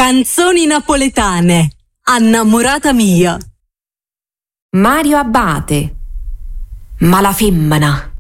Canzoni napoletane. Annamorata mia. Mario Abate. Ma la femmina